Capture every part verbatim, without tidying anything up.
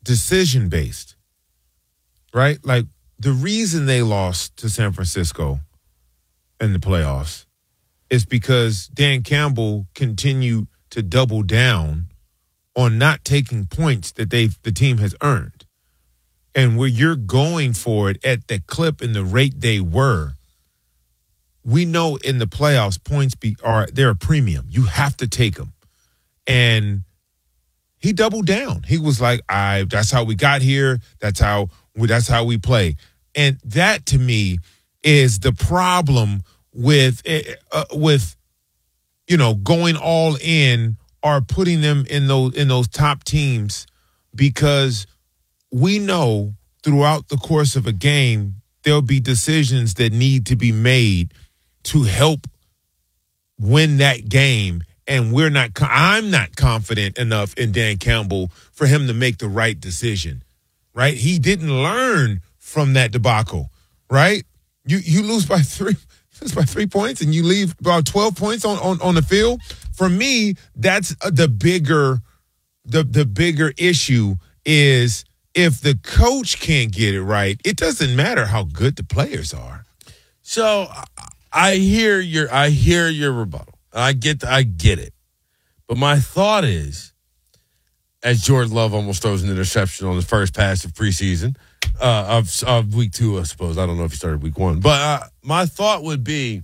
decision-based, right? Like, the reason they lost to San Francisco in the playoffs is because Dan Campbell continued to double down on not taking points that they the team has earned. And where you're going for it at the clip and the rate they were, we know in the playoffs points be are they're a premium. You have to take them. And he doubled down. He was like, "I that's how we got here. That's how we, that's how we play." And that to me is the problem with uh, with you know going all in or putting them in those in those top teams, because we know throughout the course of a game there'll be decisions that need to be made to help win that game, and we're not I'm not confident enough in Dan Campbell for him to make the right decision. Right? He didn't learn from that debacle. Right? You you lose by three lose by three points and you leave about twelve points on, on, on the field. For me, that's the bigger the the bigger issue is if the coach can't get it right, it doesn't matter how good the players are. So I hear your I hear your rebuttal. I get I get it. But my thought is, as Jordan Love almost throws an interception on the first pass of preseason, uh, of, of week two, I suppose. I don't know if he started week one. But uh, my thought would be,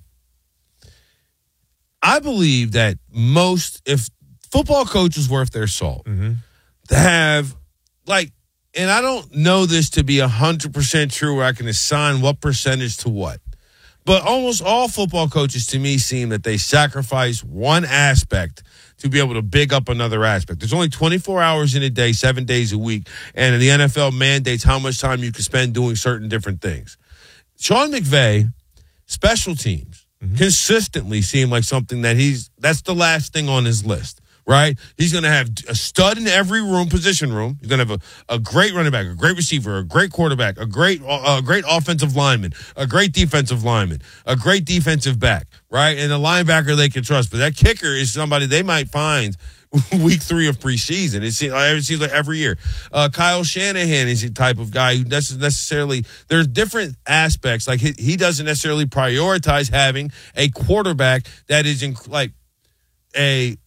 I believe that most, if football coaches worth their salt, Mm-hmm. to have, like, and I don't know this to be one hundred percent true where I can assign what percentage to what. But almost all football coaches, to me, seem that they sacrifice one aspect to be able to big up another aspect. There's only twenty-four hours in a day, seven days a week, and the N F L mandates how much time you can spend doing certain different things. Sean McVay, special teams, mm-hmm. consistently seem like something that he's, that's the last thing on his list. Right? He's going to have a stud in every room, position room. He's going to have a, a great running back, a great receiver, a great quarterback, a great a great offensive lineman, a great defensive lineman, a great defensive back, right? And a linebacker they can trust. But that kicker is somebody they might find week three of preseason. It seems, it seems like every year. Uh, Kyle Shanahan is the type of guy who doesn't necessarily, there's different aspects. Like he, he doesn't necessarily prioritize having a quarterback that is in, like a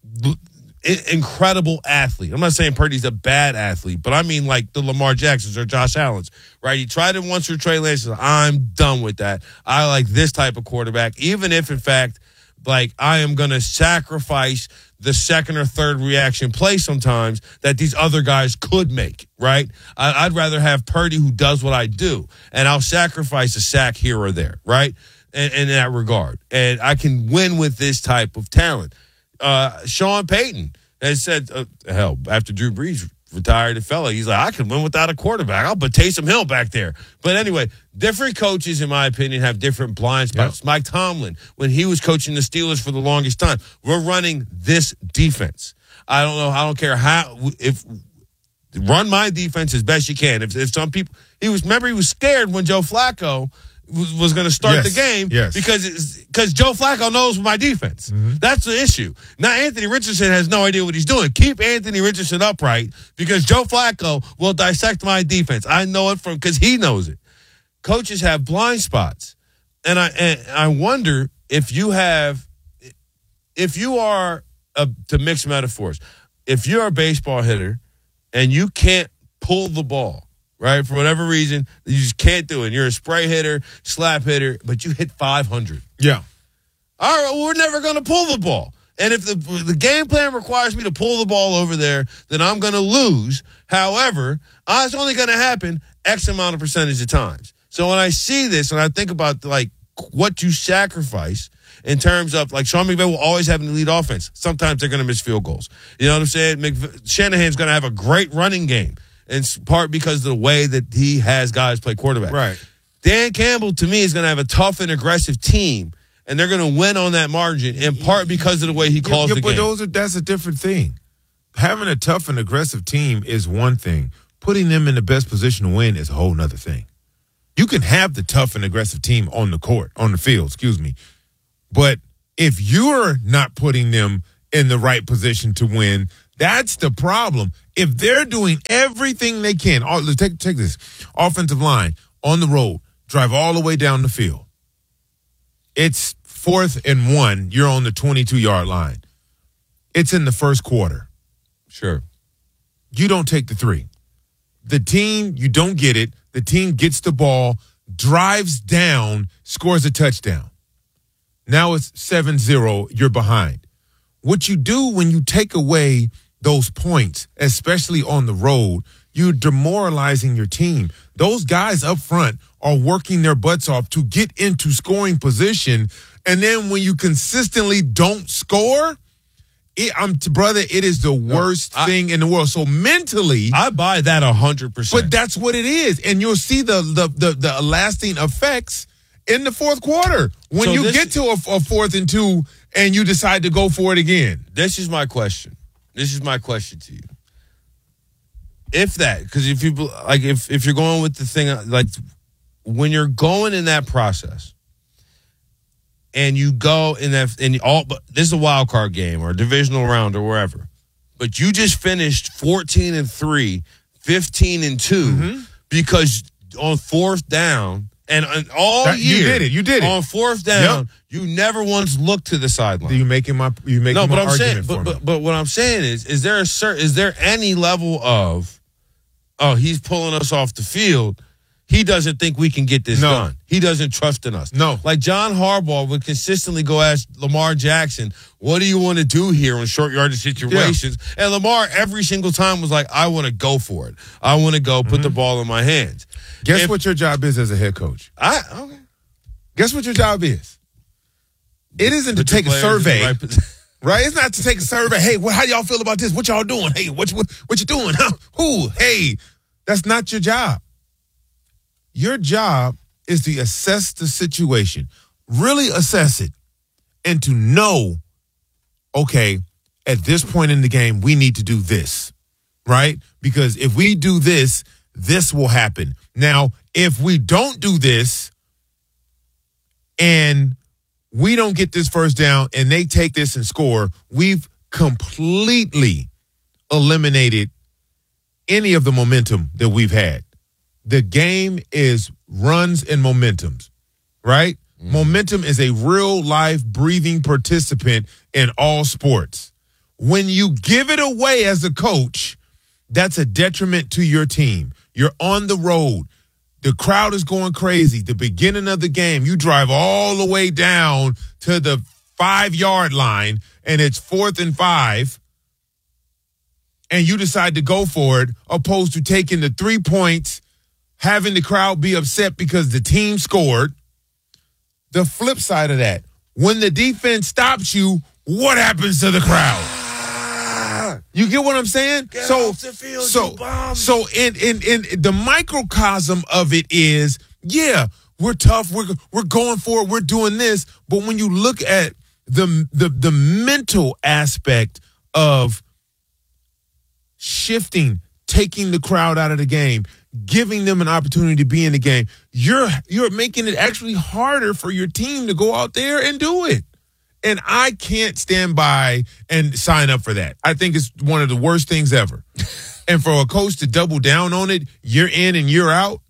incredible athlete. I'm not saying Purdy's a bad athlete, but I mean like the Lamar Jacksons or Josh Allens, right? He tried it once for Trey Lance. I'm done with that. I like this type of quarterback, even if in fact, like I am going to sacrifice the second or third reaction play sometimes that these other guys could make, right? I, I'd rather have Purdy who does what I do, and I'll sacrifice a sack here or there, right? In, in that regard. And I can win with this type of talent. Uh, Sean Payton has said, uh, hell, after Drew Brees retired, the fella, he's like, I can win without a quarterback. I'll put Taysom Hill back there. But anyway, different coaches, in my opinion, have different blind spots. Yep. Mike Tomlin, when he was coaching the Steelers for the longest time, we're running this defense. I don't know. I don't care how, if run my defense as best you can. If, if some people, he was, remember he was scared when Joe Flacco was going to start yes, the game yes. because because Joe Flacco knows my defense. Mm-hmm. That's the issue. Now, Anthony Richardson has no idea what he's doing. Keep Anthony Richardson upright because Joe Flacco will dissect my defense. I know it from because he knows it. Coaches have blind spots. And I and I wonder if you have, if you are, a, to mix metaphors, if you're a baseball hitter and you can't pull the ball, right? For whatever reason, you just can't do it. You're a spray hitter, slap hitter, but you hit five hundred. Yeah. All right, well, we're never going to pull the ball. And if the the game plan requires me to pull the ball over there, then I'm going to lose. However, uh, it's only going to happen X amount of percentage of times. So when I see this and I think about, like, what you sacrifice in terms of, like, Sean McVay will always have an elite offense. Sometimes they're going to miss field goals. You know what I'm saying? McV- Shanahan's going to have a great running game. In part because of the way that he has guys play quarterback. Right. Dan Campbell, to me, is going to have a tough and aggressive team, and they're going to win on that margin, in part because of the way he calls yeah, yeah, the but game. But those are, that's a different thing. Having a tough and aggressive team is one thing. Putting them in the best position to win is a whole nother thing. You can have the tough and aggressive team on the court, on the field, excuse me. But if you're not putting them in the right position to win, That's the problem. If they're doing everything they can, oh, let's take, take this. Offensive line on the road, drive all the way down the field. It's fourth and one. You're on the twenty-two-yard line. It's in the first quarter. Sure. You don't take the three. The team, you don't get it. The team gets the ball, drives down, scores a touchdown. Now it's seven zero. You're behind. What you do when you take away those points, especially on the road, you're demoralizing your team. Those guys up front are working their butts off to get into scoring position. And then when you consistently don't score, it, I'm brother, it is the worst no, I, thing in the world. So mentally, I buy that a hundred percent. But that's what it is, and you'll see the the the, the lasting effects in the fourth quarter when so you this, get to a, a fourth and two and you decide to go for it again. This is my question. This is my question to you. If that, because if you like, if if you're going with the thing like when you're going in that process. And you go in that, and all, but this is a wild card game or a divisional round or wherever. But you just finished fourteen and three, fifteen and two, mm-hmm. because on fourth down and, and all that, year you did it. You did it on fourth down. Yep. You never once looked to the sideline. You making my you making no, my but I'm argument saying, for but, me. but but what I'm saying is, is there a certain, is there any level of, oh, he's pulling us off the field? He doesn't think we can get this no. done. He doesn't trust in us. No. Like John Harbaugh would consistently go ask Lamar Jackson, what do you want to do here in short yardage situations? Yeah. And Lamar every single time was like, I want to go for it. I want to go put mm-hmm. the ball in my hands. Guess if, what your job is as a head coach? I okay. Guess what your job is? It isn't put to take a survey. Right, right? It's not to take a survey. Hey, what, how y'all feel about this? What y'all doing? Hey, what, what, what you doing? Huh? Who? Hey, that's not your job. Your job is to assess the situation, really assess it, and to know, okay, at this point in the game, we need to do this, right? Because if we do this, this will happen. Now, if we don't do this and we don't get this first down and they take this and score, we've completely eliminated any of the momentum that we've had. The game is runs and momentums, right? Mm. Momentum is a real life breathing participant in all sports. When you give it away as a coach, that's a detriment to your team. You're on the road. The crowd is going crazy. The beginning of the game, you drive all the way down to the five-yard line, and it's fourth and five, and you decide to go for it, opposed to taking the three points, having the crowd be upset because the team scored. The flip side of that, when the defense stops you, what happens to the crowd? You get what I'm saying? Get so, off the field, so, you bum. so in, in in the microcosm of it is, yeah, we're tough, we're we're going for it, we're doing this. But when you look at the the the mental aspect of shifting, taking the crowd out of the game, giving them an opportunity to be in the game, you're you're making it actually harder for your team to go out there and do it. And I can't stand by and sign up for that. I think it's one of the worst things ever. And for a coach to double down on it, year in and year out,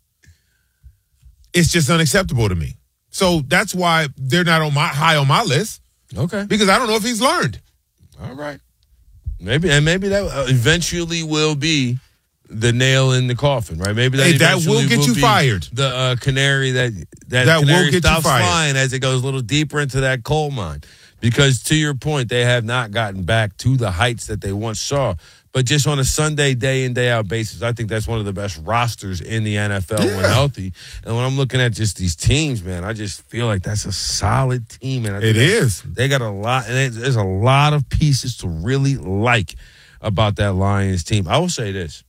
it's just unacceptable to me. So that's why they're not on my high on my list. Okay. Because I don't know if he's learned. All right. Maybe and maybe that eventually will be the nail in the coffin, right? Maybe that, hey, that will get will you fired. The uh, canary that that, that canary will get stops you fired. flying as it goes a little deeper into that coal mine. Because to your point, they have not gotten back to the heights that they once saw. But just on a Sunday, day in, day out basis, I think that's one of the best rosters in the N F L yeah. when healthy. And when I'm looking at just these teams, man, I just feel like that's a solid team. And I think it is. They got a lot, and there's a lot of pieces to really like about that Lions team. I will say this.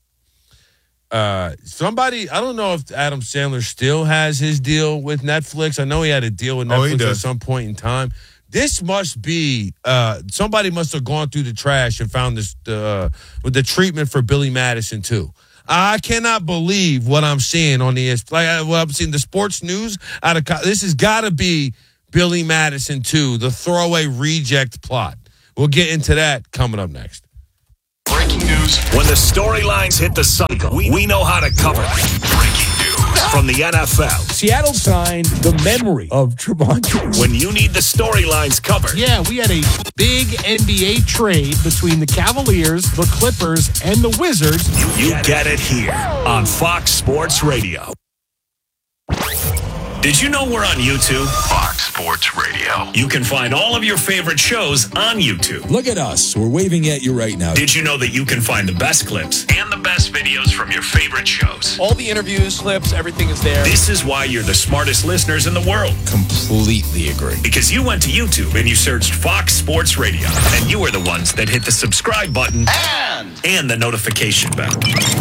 Uh, somebody, I don't know if Adam Sandler still has his deal with Netflix. I know he had a deal with Netflix oh, at some point in time. This must be uh, somebody must have gone through the trash and found this uh, with the treatment for Billy Madison too. I cannot believe what I'm seeing on the like what I'm seeing the sports news out of this has got to be Billy Madison too, the throwaway reject plot. We'll get into that coming up next. breaking news. When the storylines hit the cycle, we, we know how to cover them. Breaking news from the N F L. Seattle signed the memory of Trevon. When you need the storylines covered. Yeah, we had a big N B A trade between the Cavaliers, the Clippers, and the Wizards. You, you get it here on Fox Sports Radio. Did you know we're on YouTube? Fox Sports Radio. You can find all of your favorite shows on YouTube. Look at us. We're waving at you right now. Did you know that you can find the best clips and the best videos from your favorite shows? All the interviews, clips, everything is there. This is why you're the smartest listeners in the world. Completely agree. Because you went to YouTube and you searched Fox Sports Radio. And you were the ones that hit the subscribe button And, and the notification bell.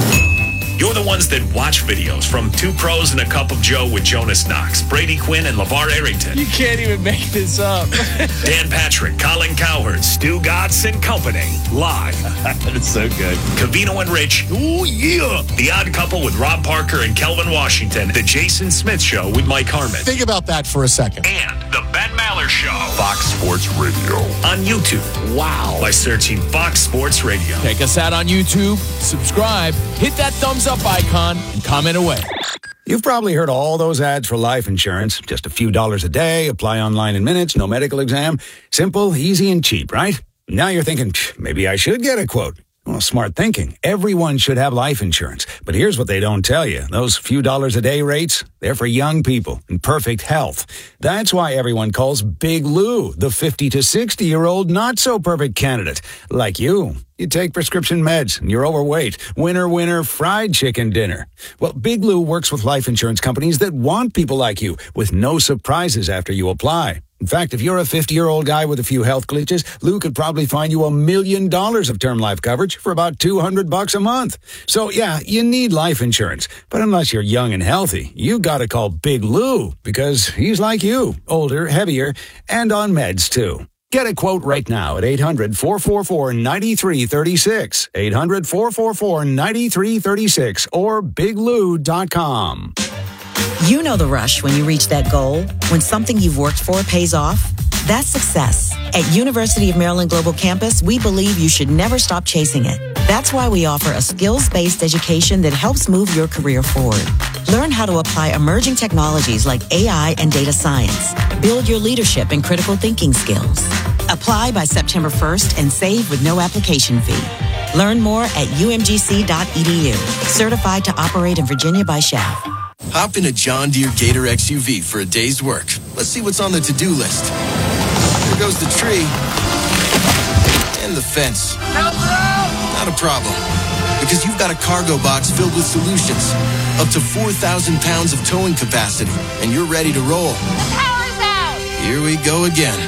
You're the ones that watch videos from Two Pros and a Cup of Joe with Jonas Knox, Brady Quinn, and LeVar Arrington. You can't even make this up. Dan Patrick, Colin Cowherd, Stu Gatz and Company. Live. That's so good. Cavino and Rich. Ooh, yeah. The Odd Couple with Rob Parker and Kelvin Washington. The Jason Smith Show with Mike Harmon. Think about that for a second. And the Ben Maller Show. Fox Sports Radio. On YouTube. Wow. By searching Fox Sports Radio. Check us out on YouTube, subscribe, hit that thumbs up icon, and comment away. You've probably heard all those ads for life insurance. Just a few dollars a day, apply online in minutes, no medical exam. Simple, easy, and cheap, right? Now you're thinking, maybe I should get a quote. Well, smart thinking. Everyone should have life insurance. But here's what they don't tell you. Those few dollars a day rates, they're for young people in perfect health. That's why everyone calls Big Lou the fifty to sixty-year-old not-so-perfect candidate. Like you. You take prescription meds and you're overweight. Winner, winner, fried chicken dinner. Well, Big Lou works with life insurance companies that want people like you with no surprises after you apply. In fact, if you're a fifty-year-old guy with a few health glitches, Lou could probably find you a million dollars of term life coverage for about two hundred bucks a month. So yeah, you need life insurance. But unless you're young and healthy, you gotta call Big Lou because he's like you, older, heavier, and on meds too. Get a quote right now at eight hundred, four four four, nine three three six, eight hundred, four four four, nine three three six, or big lou dot com. You know the rush when you reach that goal, when something you've worked for pays off. That's success. At University of Maryland Global Campus, we believe you should never stop chasing it. That's why we offer a skills-based education that helps move your career forward. Learn how to apply emerging technologies like A I and data science. Build your leadership and critical thinking skills. Apply by September first and save with no application fee. Learn more at u m g c dot e d u. Certified to operate in Virginia by S H A F. Hop in a John Deere Gator X U V for a day's work. Let's see what's on the to-do list. There goes the tree. And the fence. Help her out! Not a problem. Because you've got a cargo box filled with solutions. Up to four thousand pounds of towing capacity. And you're ready to roll. Power's out! Here we go again.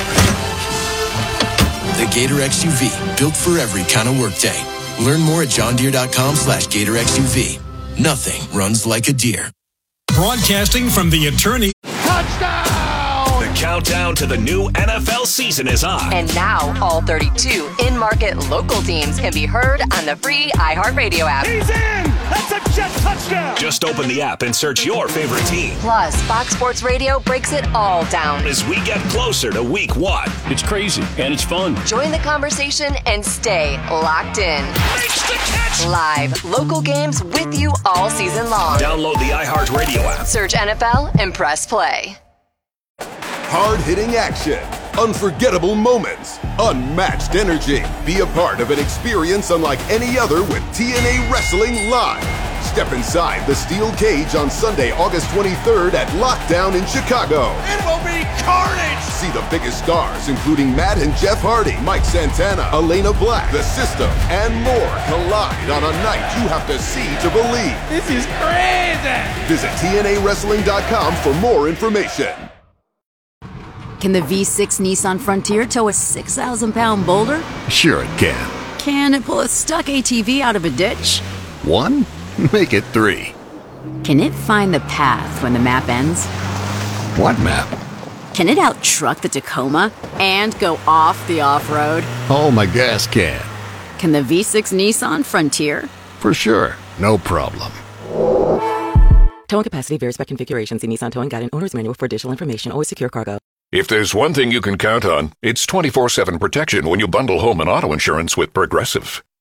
The Gator X U V. Built for every kind of workday. Learn more at johndeere.com slash Gator X U V. Nothing runs like a deer. Broadcasting from the attorney. Touchdown! The countdown to the new N F L season is on. And now all thirty-two in-market local teams can be heard on the free iHeartRadio app. He's in! That's a jet touchdown! Just open the app and search your favorite team. Plus, Fox Sports Radio breaks it all down. As we get closer to week one. It's crazy and it's fun. Join the conversation and stay locked in. Makes the catch! Live, local games with you all season long. Download the iHeartRadio app. Search N F L and press play. Hard-hitting action, unforgettable moments, unmatched energy. Be a part of an experience unlike any other with T N A Wrestling Live. Step inside the steel cage on Sunday, August twenty-third at Lockdown in Chicago. It will be carnage! See the biggest stars, including Matt and Jeff Hardy, Mike Santana, Elena Black, The System, and more collide on a night you have to see to believe. This is crazy! Visit T N A wrestling dot com for more information. Can the V six Nissan Frontier tow a six thousand pound boulder? Sure it can. Can it pull a stuck A T V out of a ditch? One? Make it three. Can it find the path when the map ends? What map? Can it out-truck the Tacoma and go off the off-road? Oh, my gas can. Can the V six Nissan Frontier? For sure. No problem. Towing capacity varies by configuration. See Nissan Towing Guide and Owner's Manual for additional information. Always secure cargo. If there's one thing you can count on, it's twenty-four seven protection when you bundle home and auto insurance with Progressive.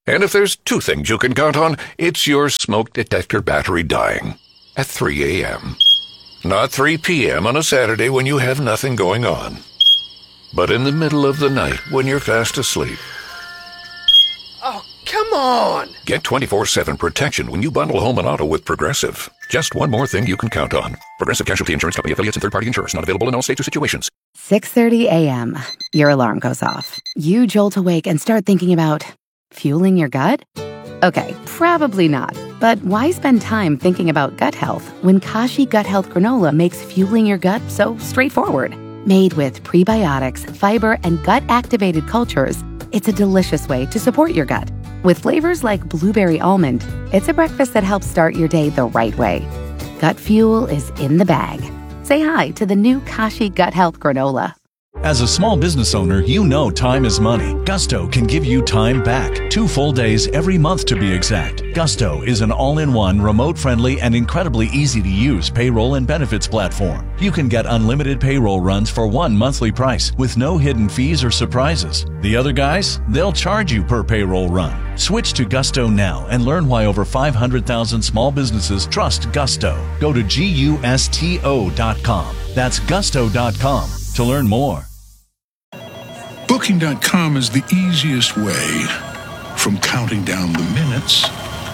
And if there's two things you can count on, it's your smoke detector battery dying at three a.m. Not three p.m. on a Saturday when you have nothing going on, but in the middle of the night when you're fast asleep. Oh, come on! Get twenty-four seven protection when you bundle home and auto with Progressive. Just one more thing you can count on. Progressive Casualty Insurance Company affiliates and third-party insurers. Not available in all states or situations. six thirty a.m. Your alarm goes off. You jolt awake and start thinking about fueling your gut? Okay, probably not. But why spend time thinking about gut health when Kashi Gut Health Granola makes fueling your gut so straightforward? Made with prebiotics, fiber, and gut-activated cultures, it's a delicious way to support your gut. With flavors like blueberry almond, it's a breakfast that helps start your day the right way. Gut fuel is in the bag. Say hi to the new Kashi Gut Health Granola. As a small business owner, you know time is money. Gusto can give you time back. Two full days every month to be exact. Gusto is an all-in-one, remote-friendly, and incredibly easy-to-use payroll and benefits platform. You can get unlimited payroll runs for one monthly price with no hidden fees or surprises. The other guys, they'll charge you per payroll run. Switch to Gusto now and learn why over five hundred thousand small businesses trust Gusto. Go to gusto dot com. That's gusto dot com to learn more. Booking dot com is the easiest way from counting down the minutes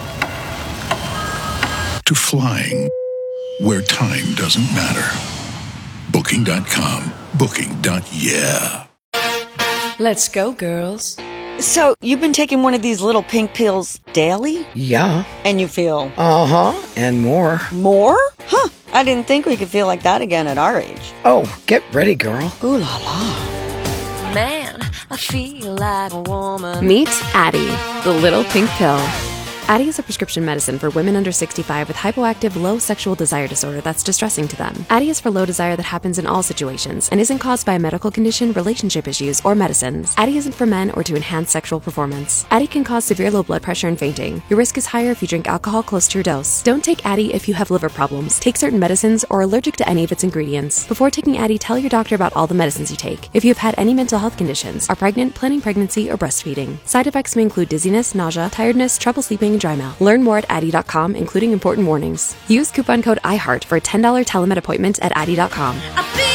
to flying where time doesn't matter. Booking dot com. Booking. Yeah. Let's go, girls. So, you've been taking one of these little pink pills daily? Yeah. And you feel? Uh-huh, and more. More? Huh. I didn't think we could feel like that again at our age. Oh, get ready, girl. Ooh la la. Man, I feel like a woman. Meet Addyi, the little pink pill. Addyi is a prescription medicine for women under sixty-five with hypoactive low sexual desire disorder that's distressing to them. Addyi is for low desire that happens in all situations and isn't caused by a medical condition, relationship issues, or medicines. Addyi isn't for men or to enhance sexual performance. Addyi can cause severe low blood pressure and fainting. Your risk is higher if you drink alcohol close to your dose. Don't take Addyi if you have liver problems, take certain medicines, or are allergic to any of its ingredients. Before taking Addyi, tell your doctor about all the medicines you take. If you have had any mental health conditions, are pregnant, planning pregnancy, or breastfeeding. Side effects may include dizziness, nausea, tiredness, trouble sleeping, and dry mouth. Learn more at Addyi dot com, including important warnings. Use coupon code I heart for a ten dollars telemed appointment at Addyi dot com.